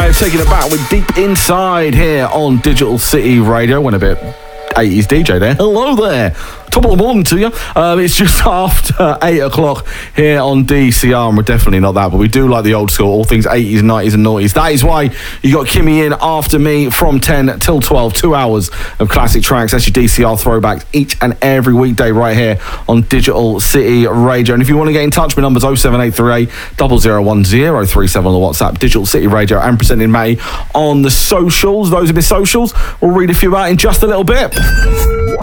5, taking it back with Deep Inside here on Digital City Radio. Went a bit 80s DJ there. Hello there. Top of the morning to you. It's just after 8 o'clock here on DCR, and we're definitely not that, but we do like the old school, all things 80s, 90s and noughties. That is why you got Kimmy in after me from 10 till 12, 2 hours of classic tracks. That's your DCR throwbacks each and every weekday right here on Digital City Radio. And if you want to get in touch, my number's 07838 001037 on the WhatsApp, Digital City Radio, and presenting May on the socials. Those are the socials. We'll read a few out in just a little bit.